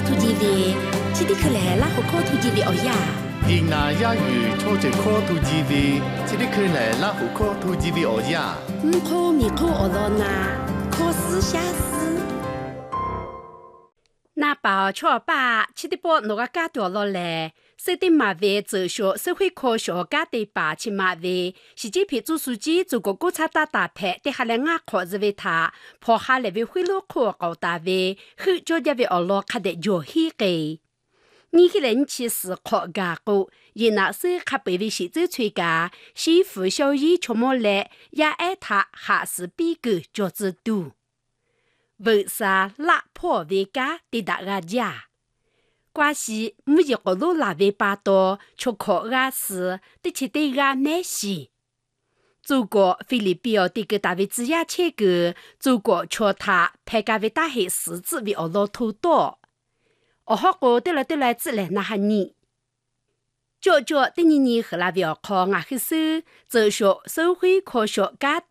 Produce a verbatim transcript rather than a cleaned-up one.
土地位，这里可来拉好考土地位哦呀。 印那亚语错着考土地位，这里可来拉好考土地位哦呀。 唔考咪考学咯那，考试写诗。那包错吧，这里包那个家掉落来。设定马位哲学社会科学家的八千马位，是这批主书记做个观察大大牌，对下来牙考是为他，破下来为贿赂科高大位，后就一位二老看得就黑个。你个人其实考家过，也那是看北位写作吹家，媳妇小姨出门来，也爱他还是比个就知道。为啥拉破为家的大家家？关系每一个路拉为巴多，出口阿时的起对阿难西。祖国菲律宾的个大卫之亚切个，祖国却他派家为大黑狮子为俄罗土多。我好过对了对了，自然那哈你。叫叫第二年和拉为考牙黑手，哲学社会科学家